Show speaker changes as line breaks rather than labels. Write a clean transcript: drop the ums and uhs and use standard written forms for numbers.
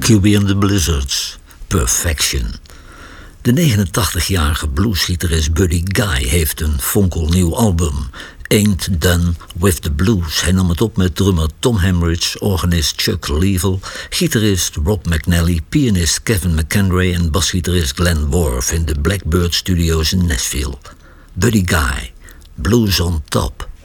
QB and the Blizzards, Perfection. De 89-jarige bluesgitarist Buddy Guy heeft een fonkelnieuw album, Ain't Done With The Blues. Hij nam het op met drummer Tom Hamridge, organist Chuck Leavell, gitarist Rob McNally, pianist Kevin McEndray en basgitarist Glenn Worf in de Blackbird Studios in Nashville. Buddy Guy, Blues on Top.